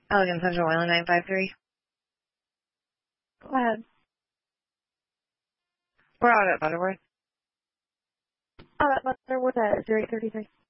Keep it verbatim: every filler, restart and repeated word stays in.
Elegant Central Oil nine five three. Go ahead. We're out at Butterworth. Oh, that Butterworth at zero eight three three.